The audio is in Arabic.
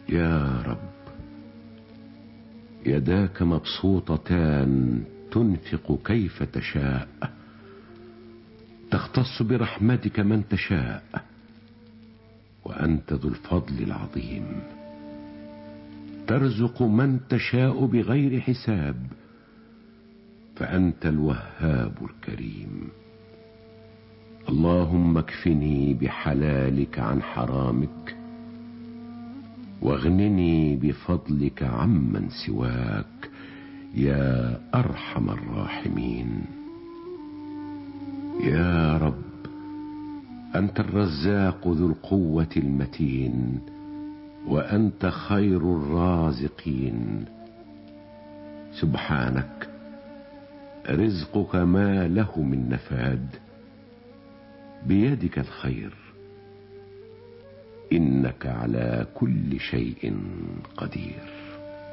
يا رب، يداك مبسوطتان تنفق كيف تشاء، تختص برحمتك من تشاء، وأنت ذو الفضل العظيم، ترزق من تشاء بغير حساب، فأنت الوهاب الكريم. اللهم اكفني بحلالك عن حرامك، واغنني بفضلك عمن سواك يا أرحم الراحمين. يا رب، أنت الرزاق ذو القوة المتين، وأنت خير الرازقين. سبحانك، رزقك ما له من نفاد، بيدك الخير، إنك على كل شيء قدير.